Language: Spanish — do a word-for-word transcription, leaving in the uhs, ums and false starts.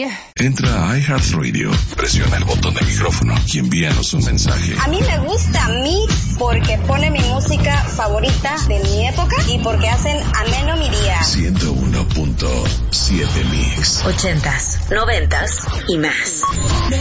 Mix. Entra a iHeartRadio, presiona el botón de micrófono y envíanos un mensaje. A mí me gusta Mix porque pone mi música favorita de mi época y porque hacen ameno mi día. ciento uno punto siete Mix. Ochentas, noventas y más.